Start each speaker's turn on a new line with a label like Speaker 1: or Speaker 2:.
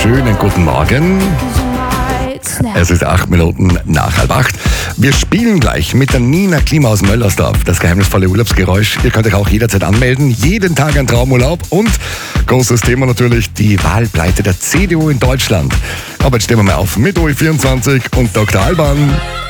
Speaker 1: schönen guten Morgen. Es ist 8 Minuten nach 7:30. Wir spielen gleich mit der Nina Klima aus Möllersdorf. Das geheimnisvolle Urlaubsgeräusch. Ihr könnt euch auch jederzeit anmelden. Jeden Tag ein Traumurlaub. Und großes Thema natürlich die Wahlpleite der CDU in Deutschland. Aber jetzt stehen wir mal auf mit OE24 und Dr. Alban.